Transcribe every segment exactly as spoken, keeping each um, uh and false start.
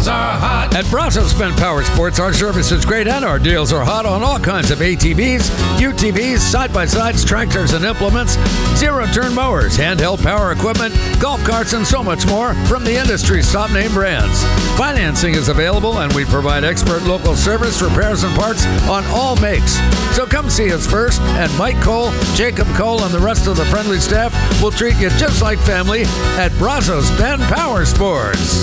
are hot. At Brazos Bend Power Sports, our service is great and our deals are hot on all kinds of A T Vs, U T Vs, side-by-sides, tractors and implements, zero-turn mowers, handheld power equipment, golf carts, and so much more from the industry's top-name brands. Financing is available, and we provide expert local service, repairs, and parts on all makes. So come see us first, and Mike Cole, Jacob Cole, and the rest of the friendly staff will treat you just like family at Brazos Bend Power Sports.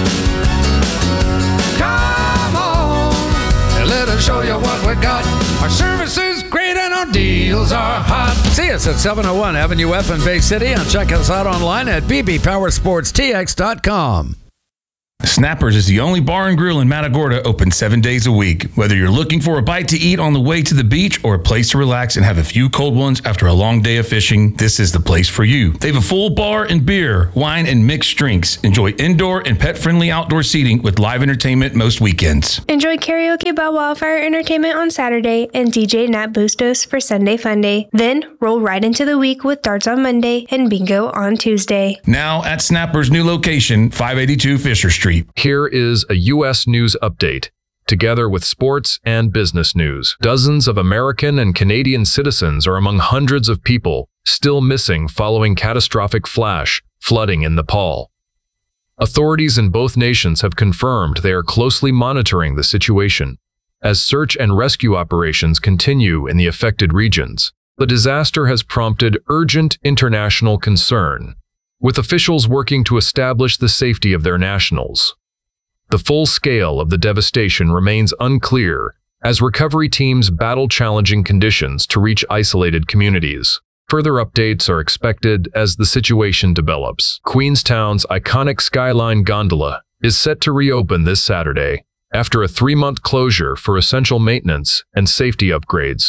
Come on, and let us show you what we got. Our service is great and our deals are hot. See us at seven oh one Avenue F in Bay City, and check us out online at b b power sports t x dot com. Snappers is the only bar and grill in Matagorda open seven days a week. Whether you're looking for a bite to eat on the way to the beach or a place to relax and have a few cold ones after a long day of fishing, this is the place for you. They have a full bar and beer, wine, and mixed drinks. Enjoy indoor and pet-friendly outdoor seating with live entertainment most weekends. Enjoy karaoke by Wildfire Entertainment on Saturday and D J Nat Bustos for Sunday Funday. Then roll right into the week with darts on Monday and bingo on Tuesday. Now at Snapper's new location, five eighty-two Fisher Street. Here is a U S news update, together with sports and business news. Dozens of American and Canadian citizens are among hundreds of people still missing following catastrophic flash flooding in Nepal. Authorities in both nations have confirmed they are closely monitoring the situation as search and rescue operations continue in the affected regions. The disaster has prompted urgent international concern, with officials working to establish the safety of their nationals. The full scale of the devastation remains unclear as recovery teams battle challenging conditions to reach isolated communities. Further updates are expected as the situation develops. Queenstown's iconic Skyline Gondola is set to reopen this Saturday after a three-month closure for essential maintenance and safety upgrades.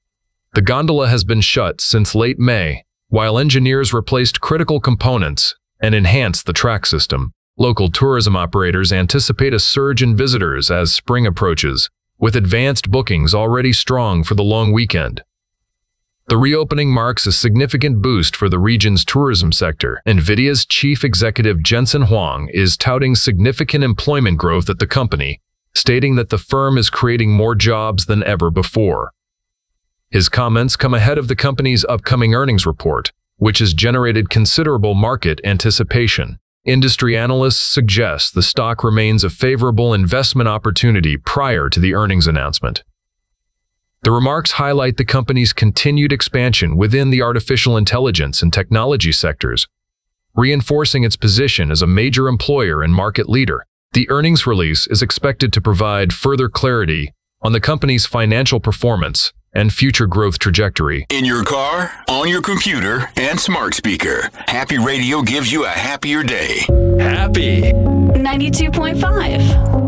The gondola has been shut since late May, while engineers replaced critical components and enhanced the track system. Local tourism operators anticipate a surge in visitors as spring approaches, with advanced bookings already strong for the long weekend. The reopening marks a significant boost for the region's tourism sector. NVIDIA's chief executive Jensen Huang is touting significant employment growth at the company, stating that the firm is creating more jobs than ever before. His comments come ahead of the company's upcoming earnings report, which has generated considerable market anticipation. Industry analysts suggest the stock remains a favorable investment opportunity prior to the earnings announcement. The remarks highlight the company's continued expansion within the artificial intelligence and technology sectors, reinforcing its position as a major employer and market leader. The earnings release is expected to provide further clarity on the company's financial performance and future growth trajectory. In your car, on your computer, and smart speaker, Happy Radio gives you a happier day. Happy ninety-two point five